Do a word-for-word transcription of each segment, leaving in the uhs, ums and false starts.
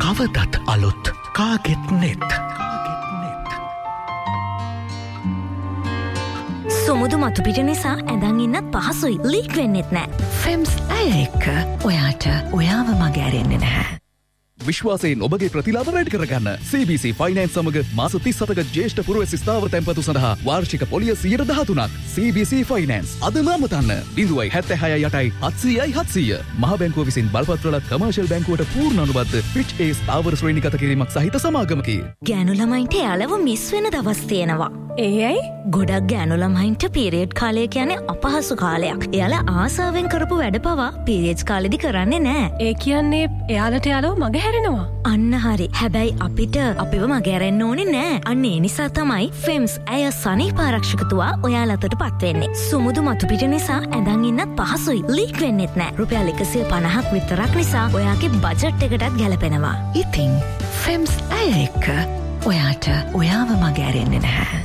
කවදත් අලුත් කාගෙත් නෙත්. සුමුදු මතුපිට නිසා ඇඳන් ඉන්නත් පහසුයි. ලීක් වෙන්නෙත් නෑ. ෆෙම්ස් ඇය එක්ක ඔයාට ඔයාව මගේ ඇරෙන්නේ නැහැ. විශ්වාසයෙන් ඔබගේ ප්‍රතිලාභ වැඩි කරගන්න C B C ෆයිනෑන්ස් සමග මාස තිස් හතක ජ්‍යෙෂ්ඨ පුරවැසි ස්ථාවර තැන්පතු සඳහා වාර්ෂික පොලිය සියයට දහතුනක්. C B C ෆයිනෑන්ස් අදම අමතන්න. ලිඳුවයි හැත්තෑ හයයි අටයි හත්සීයයි හත්සීය. මහ බැංකුව විසින් බලපත්‍රලත් කමර්ෂල් බැංකුවට පූර්ණ අනුබද්ධ ෆිච් ඒ ස්ථාවර ශ්‍රේණිගත කිරීමක් සහිත සමාගමකි. ගෑනු ළමයින්ට යාලව මිස් වෙන දවස් තියෙනවා. ඒ ඇයි? ගොඩක් ගෑනු ළමයින්ට පීරියඩ් කාලය කියන්නේ අපහසු කාලයක්. එයාලා ආසාවෙන් කරපු වැඩ පවා පීරියඩ්ස් කාලෙදි කරන්නේ නෑ. ඒ කියන්නේ එයාලට යාලව මගේ හැරෙනවා. අන්න හරි. හැබැයි අපිට අපිව මගහැරෙන්න ඕනේ නෑ. අන්න ඒ නිසා තමයි ෆෙම්ස් ඇය සනීප ආරක්ෂකතුවා ඔයාලටට පත් වෙන්නේ. සුමුදු මතුපිට නිසා ඇඳන් ඉන්නත් පහසුයි. ලීක් වෙන්නෙත් නෑ. රුපියල් එකසිය පනහක් විතරක් නිසා ඔයාගේ බජට් එකටත් ගැලපෙනවා. ඉතින් ෆෙම්ස් ඇය එක්ක ඔයාට ඔයාව මගහැරෙන්නේ නැහැ.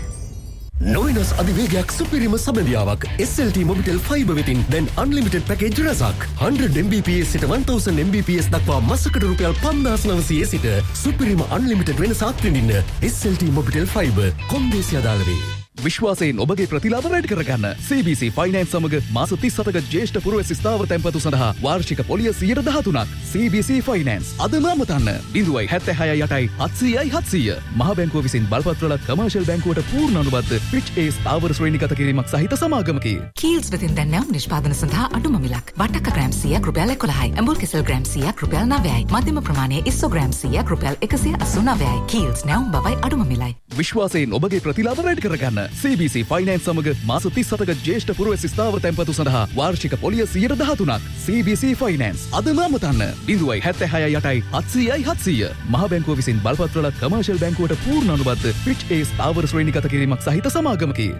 නොවෙනස් අධිවේගයක් සුපිරිම සබඳියාවක් S L T Mobitel fibre වෙතින් දැන් අන්ලිමිටඩ් පැකේජ් රසක් one hundred Mbps සිට one thousand Mbps දක්වා මාසකට රුපියල් පන්දාස් නවසිය සිට සුපිරිම අන්ලිමිටඩ් වෙනසක් විඳින්න S L T Mobitel fibre කොන්දේසි අදාළ වේ. විශ්වාසයෙන් ඔබගේ ප්‍රතිලාභ වැඩි කරගන්න C B C ෆයිනෑන්ස් සමග මාස තිස් හතක ජ්‍යෙෂ්ඨ පුරවැසි ස්ථාවර තැන්පතු සඳහා වාර්ෂික පොලිය සියයට දහතුනක්. C B C ෆයිනෑන්ස් අදම අමතන්න. ලිඳුවයි හැත්තෑ හයයි අටයි හත්සීයයි හත්සීය. මහ බැංකුව විසින් බලපත්‍රලත් කමර්ෂල් බැංකුවට පූර්ණ අනුබද්ධ ෆිච් ඒ ස්ථාවර ශ්‍රේණිගත කිරීමක් සහිත සමාගමකි. කීල්ස් වෙතින් දැන් නම් නිෂ්පාදන සඳහා අඩුම මිලක්. බට්ටක ග්‍රෑම් සීයක් රුපියල් එකොළහයි. ඇඹුල් කෙසෙල් ග්‍රෑම් සීයක් රුපියල් නවයයි. මධ්‍යම ප්‍රමාණයේ ඉස්සෝ ග්‍රෑම් සීයක් රුපියල් එකසිය අසූ නවයයි. කීල්ස් නැවුම් බවයි අඩුම මිලයි. විශ්වාසයෙන් ඔබගේ ප්‍රතිලාභ වැඩි කරගන්න C B C ෆයිනෑන්ස් සමග මාස තිස් හතක ජ්‍යෙෂ්ඨ පුරවැසි ස්ථාවර තැන්පතු සඳහා වාර්ෂික පොලිය සියයට දහතුනක්. C B C ෆයිනෑන්ස් අදම අමතන්න. ලිඳුවයි හැත්තෑ හයයි අටයි හත්සීයයි හත්සීය. මහ බැංකුව විසින් බලපත්‍රලත් කමර්ෂල් බැංකුවට පූර්ණ අනුබද්ධ ෆිච් ඒ ස්ථාවර ශ්‍රේණිගත කිරීමක් සහිත සමාගමකි.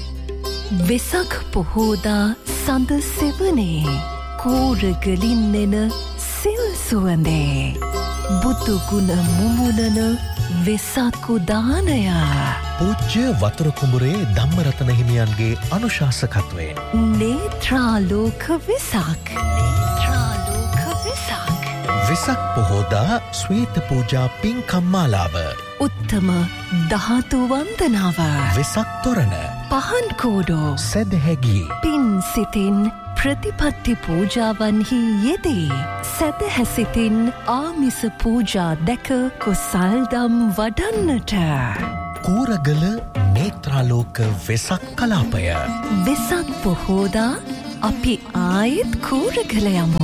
වෙසක් පොහෝදා සඳ සෙවනේ කෝරගලින් එන සිල් සුවඳේ බුදුගුණ මුමුණන වෙසක් උදානය පූජ්‍ය වතුර කුඹුරේ ධම්මරතන හිමියන්ගේ අනුශාසකත්වයෙන් නේත්‍රාලෝක වෙසක් නේත්‍රාලෝක වෙසක් වෙසක් පොහෝදා ස්වේත පූජා පින්කම් මාලාව උත්තම ධාතු වන්දනාව වෙසක් තොරණ පහන් කෝඩෝ සැදැහැගී පින් සිතින් ප්‍රතිපත්ති පූජාවන්හි යෙදේ සැදැහැසිතින් ආමිස පූජා දැක කුසල්දම් වඩන්නට කෝරගල නේත්‍රාලෝක වෙසක් කලාපය වෙසක් පොහෝදා අපි ආයෙත් කෝරගල යමු.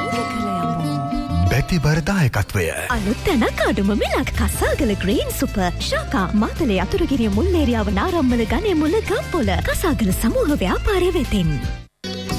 බැතිබරදායකත්වය අලුත් තැනක් අඩුම මිලක්. කසාගල ග්‍රීන් සුපර් ශාකා මාතලේ අතුරුගිරිය මුල් ඒරියාව නාරම්මල ගණේ මුල ගම්පොල කසාගල සමූහ ව්‍යාපාරය වෙතින්